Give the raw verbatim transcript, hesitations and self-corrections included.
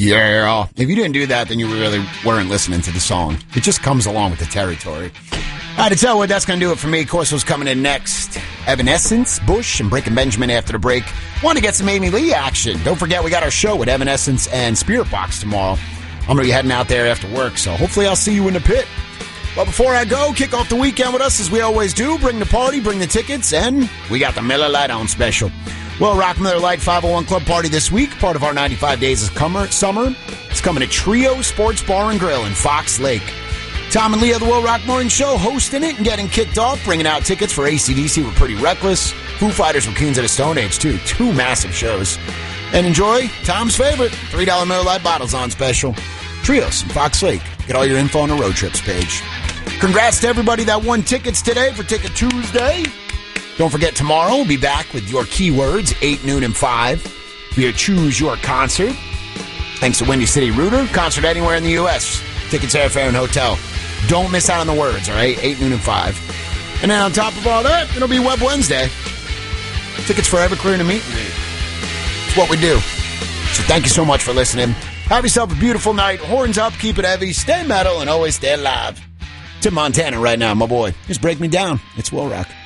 Yeah. If you didn't do that, then you really weren't listening to the song. It just comes along with the territory. All right, to tell you what, that's going to do it for me. Of course, what's coming in next? Evanescence, Bush, and Breaking Benjamin after the break. Want to get some Amy Lee action. Don't forget, we got our show with Evanescence and Spirit Box tomorrow. I'm going to be heading out there after work, so hopefully I'll see you in the pit. But before I go, kick off the weekend with us as we always do. Bring the party, bring the tickets, and we got the Miller Lite on special. Well, Rock Miller Lite five oh one Club Party this week, part of our ninety-five Days of Summer. It's coming to Trio Sports Bar and Grill in Fox Lake. Tom and Leah, the Will Rock Morning Show, hosting it and getting kicked off, bringing out tickets for A C D C with Pretty Reckless, Foo Fighters with Queens of the Stone Age, too. Two massive shows. And enjoy Tom's favorite, three dollar Miller Lite bottles on special. Trios in Fox Lake. Get all your info on the Road Trips page. Congrats to everybody that won tickets today for Ticket Tuesday. Don't forget, tomorrow we'll be back with your keywords, eight, noon, and five, for your Choose Your Concert. Thanks to Windy City Rooter. Concert anywhere in the U S. Tickets, airfare, and hotel. Don't miss out on the words, all right? eight, noon, and five. And then on top of all that, it'll be Web Wednesday. Tickets for Everclear and a meet and greet. It's what we do. So thank you so much for listening. Have yourself a beautiful night. Horns up, keep it heavy, stay metal, and always stay alive. Tim Montana right now, my boy. Just break me down. It's Will Rock.